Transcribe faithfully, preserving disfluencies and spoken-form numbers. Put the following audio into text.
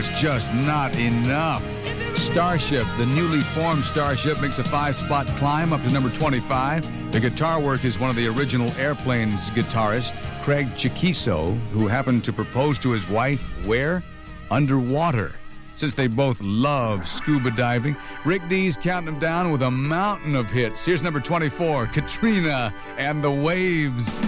it's just not enough. Starship, the newly formed Starship, makes a five-spot climb up to number twenty-five. The guitar work is one of the original Airplanes guitarist, Craig Chiquiso, who happened to propose to his wife, where? Underwater. Since they both love scuba diving, Rick Dees counting them down with a mountain of hits. Here's number twenty-four, Katrina and the Waves.